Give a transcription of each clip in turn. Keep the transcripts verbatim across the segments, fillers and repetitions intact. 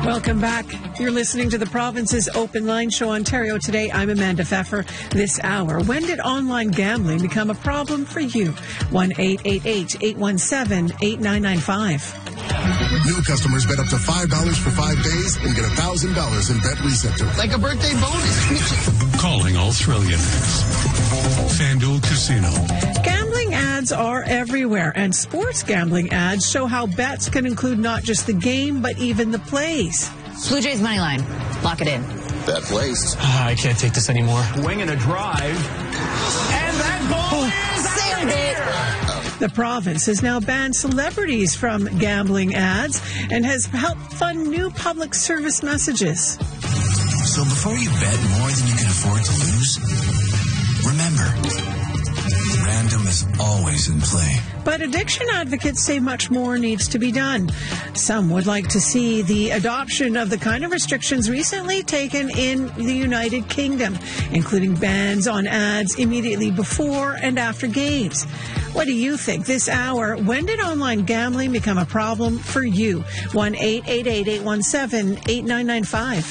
Welcome back. You're listening to the Province's Open Line Show, Ontario Today. I'm Amanda Pfeffer. This hour, when did online gambling become a problem for you? one eight eight eight, eight one seven, eight nine nine five. New customers bet up to five dollars for five days and get one thousand dollars in Bet Reset. Like a birthday bonus. Calling all Thrillionaires. FanDuel Casino. Gambling ads are everywhere, and sports gambling ads show how bets can include not just the game, but even the plays. Blue Jays money line. Lock it in. Bet placed. Uh, I can't take this anymore. Swing and a drive. And that ball oh, is sailed it. The province has now banned celebrities from gambling ads and has helped fund new public service messages. So before you bet more than you can afford to lose, remember, random is always in play. But addiction advocates say much more needs to be done. Some would like to see the adoption of the kind of restrictions recently taken in the United Kingdom, including bans on ads immediately before and after games. What do you think? This hour, when did online gambling become a problem for you? one eight eight eight, eight one seven, eight nine nine five.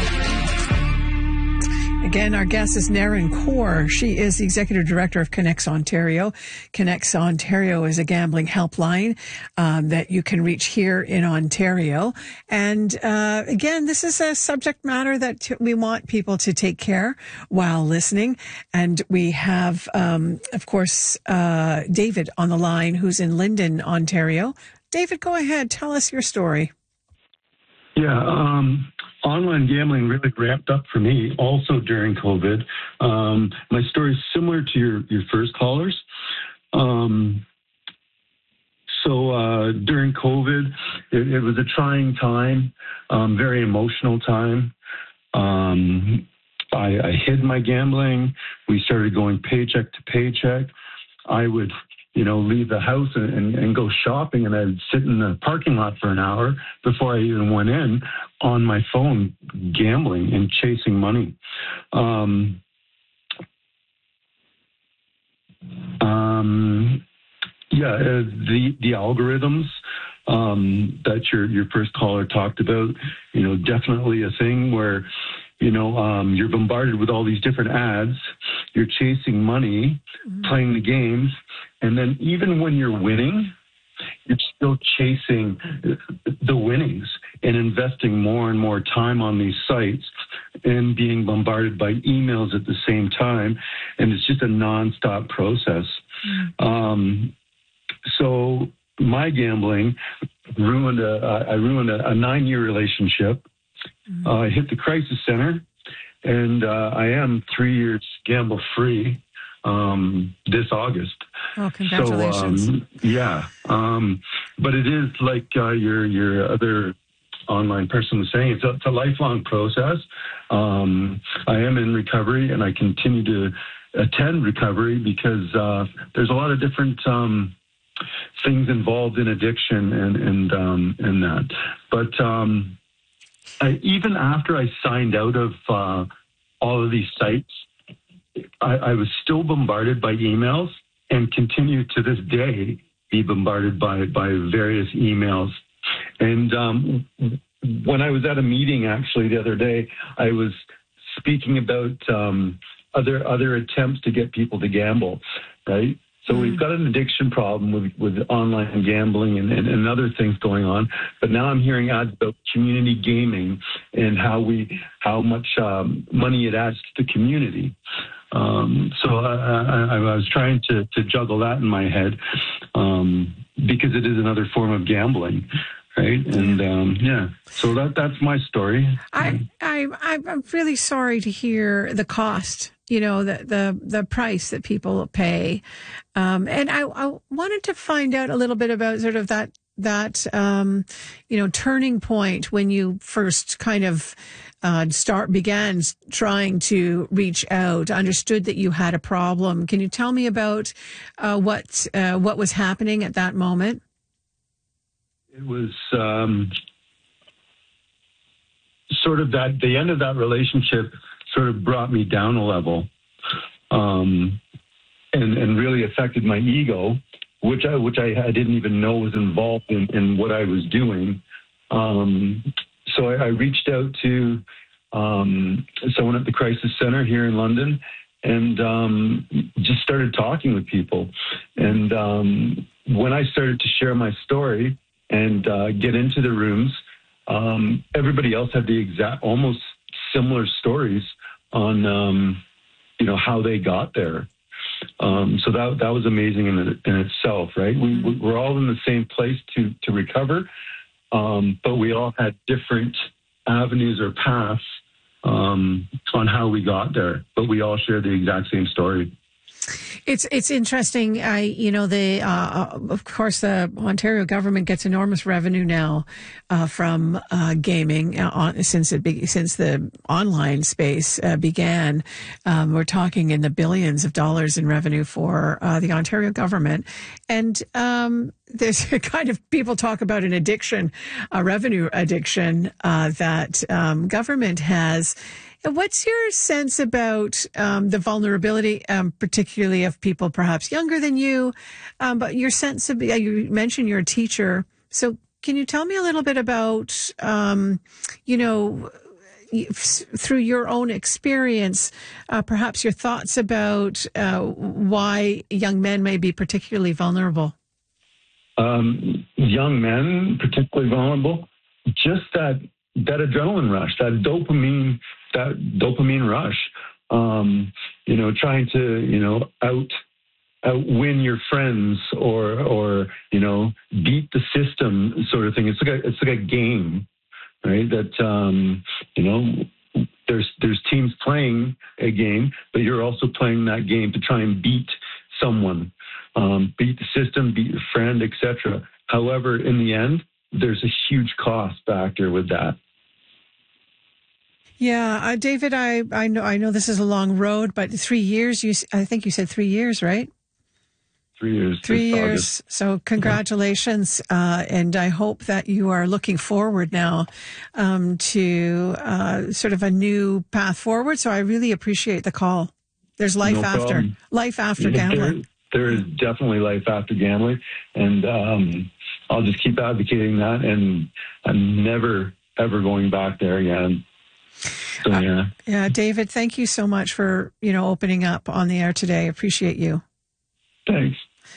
Again, our guest is Naren Kaur. She is the Executive Director of Connects Ontario. Connects Ontario is a gambling helpline um, that you can reach here in Ontario. And uh, again, this is a subject matter that t- we want people to take care while listening. And we have, um, of course, uh, David on the line, who's in Linden, Ontario. David, go ahead. Tell us your story. Yeah, um, online gambling really ramped up for me also during COVID. Um, my story is similar to your, your first callers. Um, so uh, during COVID, it, it was a trying time, um, very emotional time. Um, I, I hid my gambling. We started going paycheck to paycheck. I would you know, leave the house and, and, and go shopping, and I'd sit in the parking lot for an hour before I even went in on my phone, gambling and chasing money. Um, um, yeah, uh, the the algorithms um, that your your first caller talked about, you know, definitely a thing where, you know, um, you're bombarded with all these different ads. You're chasing money, mm-hmm. playing the games. And then even when you're winning, you're still chasing the winnings and investing more and more time on these sites and being bombarded by emails at the same time. And it's just a nonstop process. Mm-hmm. Um, so my gambling ruined a, I ruined a, a nine-year relationship. Mm-hmm. Uh, I hit the crisis center, and uh, I am three years gamble-free um, this August. Oh, congratulations. So, um, yeah. Um, but it is like uh, your your other online person was saying, it's a, it's a lifelong process. Um, I am in recovery, and I continue to attend recovery because uh, there's a lot of different um, things involved in addiction and, and, um, and that. But um, I, even after I signed out of uh, all of these sites, I, I was still bombarded by emails and continue to this day be bombarded by, by various emails. And um, when I was at a meeting actually the other day, I was speaking about um, other other attempts to get people to gamble, right? So mm-hmm. we've got an addiction problem with, with online gambling and, and, and other things going on. But now I'm hearing ads about community gaming and how we how much um, money it adds to the community. Um, so I, I, I was trying to, to juggle that in my head um, because it is another form of gambling, right? And um, yeah, so that that's my story. I, I I'm really sorry to hear the cost. You know, the the the price that people pay, um, and I, I wanted to find out a little bit about sort of that that um, you know turning point when you first kind of. Uh, start began trying to reach out, understood that you had a problem. Can you tell me about uh, what uh, what was happening at that moment? It was um, sort of that the end of that relationship sort of brought me down a level, um, and and really affected my ego, which I which I, I didn't even know was involved in, in what I was doing. Um, so I, I reached out to um, someone at the Crisis Center here in London, and um, just started talking with people. And um, when I started to share my story and uh, get into the rooms, um, everybody else had the exact, almost similar stories on, um, you know, how they got there. Um, so that that was amazing in, it, in itself, right? We, we're all in the same place to to recover, um, but we all had different avenues or paths um, on how we got there. But we all share the exact same story. It's it's interesting. I you know the uh, of course the Ontario government gets enormous revenue now uh, from uh, gaming uh, on, since it be, since the online space uh, began. Um, we're talking in the billions of dollars in revenue for uh, the Ontario government, and um, there's kind of people talk about an addiction, a revenue addiction uh, that um, government has. What's your sense about um, the vulnerability, um, particularly of people perhaps younger than you? Um, but your sense of, you mentioned you're a teacher. So can you tell me a little bit about, um, you know, through your own experience, uh, perhaps your thoughts about uh, why young men may be particularly vulnerable? Um, young men, particularly vulnerable, just that that adrenaline rush, that dopamine, that dopamine rush, um, you know, trying to, you know, out, outwin your friends or, or, you know, beat the system sort of thing. It's like a, it's like a game, right? That, um, you know, there's, there's teams playing a game, but you're also playing that game to try and beat someone, um, beat the system, beat your friend, et cetera. However, in the end, there's a huge cost factor with that. Yeah, uh, David, I, I know I know this is a long road, but three years. You, I think you said three years, right? Three years. Three years. August. So congratulations, uh, and I hope that you are looking forward now um, to uh, sort of a new path forward. So I really appreciate the call. There's life no after problem. life after yeah, gambling. There, there is definitely life after gambling, and um, I'll just keep advocating that, and I'm never ever going back there again. So, yeah. Uh, yeah, David, thank you so much for, you know, opening up on the air today. Appreciate you. Thanks.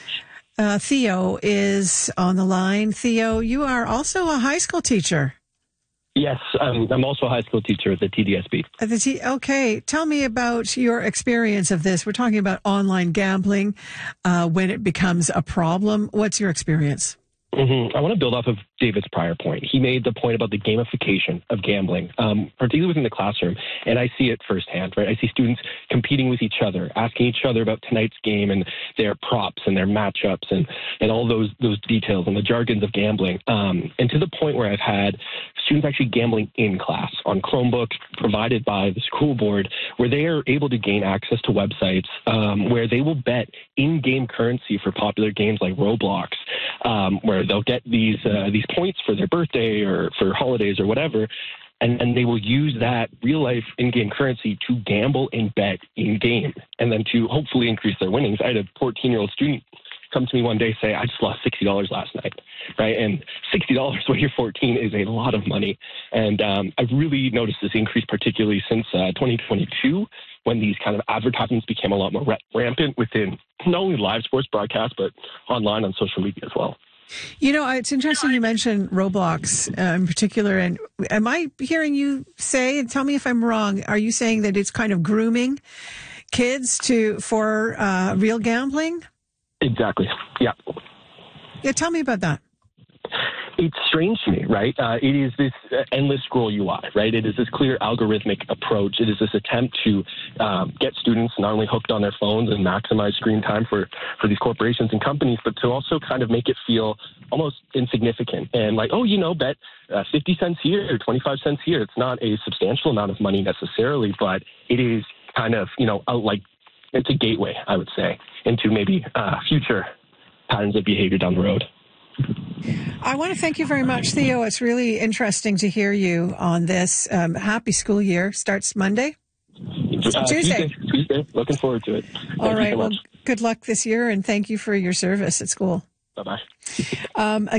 Uh, Theo is on the line. Theo, you are also a high school teacher. Yes, um, I'm also a high school teacher at the T D S B. At the T- okay, tell me about your experience of this. We're talking about online gambling uh, when it becomes a problem. What's your experience? Mm-hmm. I want to build off of David's prior point. He made the point about the gamification of gambling, um, particularly within the classroom, and I see it firsthand, right? I see students competing with each other, asking each other about tonight's game and their props and their matchups and, and all those those details and the jargons of gambling, um, and to the point where I've had students actually gambling in class on Chromebooks provided by the school board, where they are able to gain access to websites um, where they will bet in-game currency for popular games like Roblox, um, where they'll get these uh, these points for their birthday or for holidays or whatever, and, and they will use that real-life in-game currency to gamble and bet in-game, and then to hopefully increase their winnings. I had a fourteen-year-old student come to me one day say, I just lost sixty dollars last night, right? And sixty dollars when you're fourteen is a lot of money. And um, I've really noticed this increase, particularly since uh, twenty twenty-two, when these kind of advertisements became a lot more rampant within not only live sports broadcasts, but online on social media as well. You know, it's interesting you mentioned Roblox uh, in particular. And am I hearing you say, and tell me if I'm wrong, are you saying that it's kind of grooming kids to for uh, real gambling? Exactly. Yeah. Yeah. Tell me about that. It's strange to me, right? Uh, it is this uh, endless scroll U I, right? It is this clear algorithmic approach. It is this attempt to um, get students not only hooked on their phones and maximize screen time for, for these corporations and companies, but to also kind of make it feel almost insignificant and like, oh, you know, bet uh, fifty cents here or twenty-five cents here. It's not a substantial amount of money necessarily, but it is kind of, you know, a, like it's a gateway, I would say, into maybe uh, future patterns of behavior down the road. I want to thank you very much, Theo. It's really interesting to hear you on this. Um, happy school year. Starts Monday? Uh, Tuesday. Tuesday. Tuesday. Looking forward to it. Thank All right. You so well, much. Good luck this year, and thank you for your service at school. Bye-bye. Um,